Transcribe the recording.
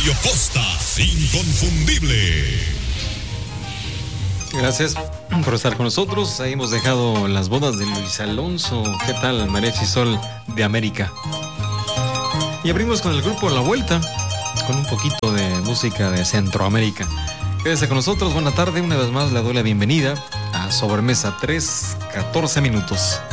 Radio Costa, inconfundible. Gracias por estar con nosotros. Ahí hemos dejado las bodas de Luis Alonso. ¿Qué tal, Mariachi Sol de América? Y abrimos con el grupo La Vuelta, con un poquito de música de Centroamérica. Quédese con nosotros, buena tarde. Una vez más le doy la bienvenida a Sobremesa 3, 14 minutos.